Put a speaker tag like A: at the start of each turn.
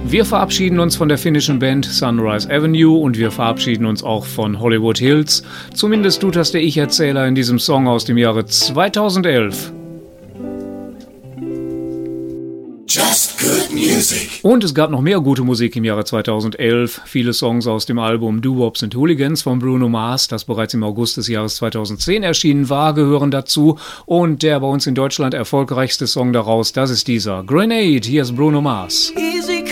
A: Wir verabschieden uns von der finnischen Band Sunrise Avenue und wir verabschieden uns auch von Hollywood Hills. Zumindest tut das der Ich-Erzähler in diesem Song aus dem Jahre 2011.
B: Just good music.
A: Und es gab noch mehr gute Musik im Jahre 2011. Viele Songs aus dem Album Doo-Wops and Hooligans von Bruno Mars, das bereits im August des Jahres 2010 erschienen war, gehören dazu. Und der bei uns in Deutschland erfolgreichste Song daraus, das ist dieser Grenade. Hier ist Bruno Mars.
C: Easy